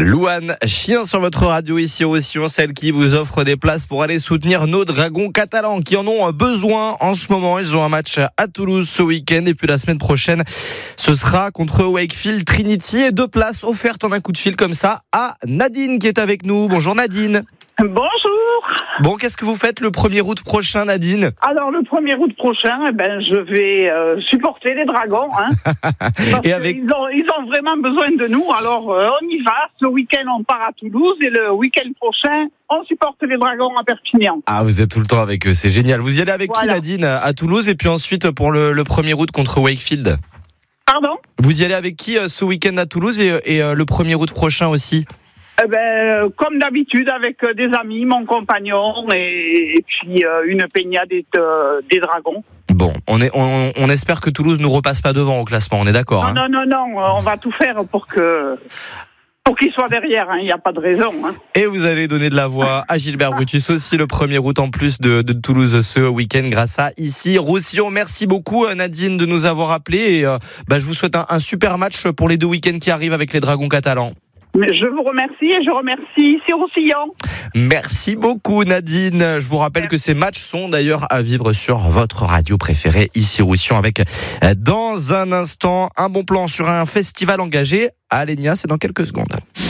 Louane, chien sur votre radio ici au Roussillon, celle qui vous offre des places pour aller soutenir nos dragons catalans qui en ont besoin en ce moment. Ils ont un match à Toulouse ce week-end et puis la semaine prochaine, ce sera contre Wakefield Trinity et 2 places offertes en un coup de fil comme ça à Nadine qui est avec nous. Bonjour Nadine. Bonjour. Bon, qu'est-ce que vous faites le 1er août prochain, Nadine ? Alors, le 1er août prochain, je vais supporter les dragons. Parce Et avec... ils ont vraiment besoin de nous. Alors, on y va. Ce week-end, on part à Toulouse. Et le week-end prochain, on supporte les dragons à Perpignan. Ah, vous êtes tout le temps avec eux, c'est génial. Vous y allez avec qui, Nadine, à Toulouse? Et puis ensuite, pour le 1er août contre Wakefield? Pardon ? Vous y allez avec qui ce week-end à Toulouse et le 1er août prochain aussi? Comme d'habitude, avec des amis, mon compagnon et puis une peña des dragons. Bon, on espère que Toulouse ne repasse pas devant au classement, on est d'accord? Non, on va tout faire pour qu'ils soient derrière, il n'y a pas de raison. Et vous allez donner de la voix à Gilbert Brutus aussi le 1er août en plus de Toulouse ce week-end grâce à Ici Roussillon. Merci beaucoup Nadine de nous avoir appelés et je vous souhaite un super match pour les 2 week-ends qui arrivent avec les dragons catalans. Je vous remercie et je remercie Ici Roussillon. Merci beaucoup Nadine. Je vous rappelle que ces matchs sont d'ailleurs à vivre sur votre radio préférée Ici Roussillon avec dans un instant un bon plan sur un festival engagé à Alenia, c'est dans quelques secondes.